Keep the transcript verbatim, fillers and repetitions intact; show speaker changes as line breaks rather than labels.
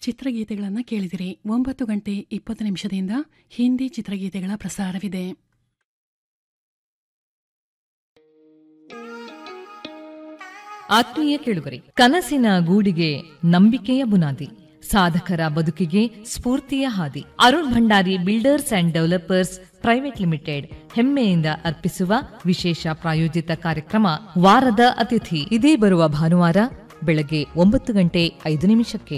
ಚಿತ್ರಗೀತೆಗಳನ್ನು ಕೇಳಿದಿರಿ. ಒಂಬತ್ತು ಗಂಟೆ ಇಪ್ಪತ್ತು ನಿಮಿಷದಿಂದ ಹಿಂದಿ ಚಿತ್ರಗೀತೆಗಳ ಪ್ರಸಾರವಿದೆ.
ಆತ್ಮೀಯ ಕೇಳುಗರೆ, ಕನಸಿನ ಗೂಡಿಗೆ ನಂಬಿಕೆಯ ಬುನಾದಿ, ಸಾಧಕರ ಬದುಕಿಗೆ ಸ್ಫೂರ್ತಿಯ ಹಾದಿ. Arun Bhandari builders and developers private limited ಹೆಮ್ಮೆಯಿಂದ ಅರ್ಪಿಸುವ ವಿಶೇಷ ಪ್ರಾಯೋಜಿತ ಕಾರ್ಯಕ್ರಮ ವಾರದ ಅತಿಥಿ. ಇದೇ ಬರುವ ಭಾನುವಾರ ಬೆಳಗ್ಗೆ ಒಂಬತ್ತು ಗಂಟೆ ಐದು ನಿಮಿಷಕ್ಕೆ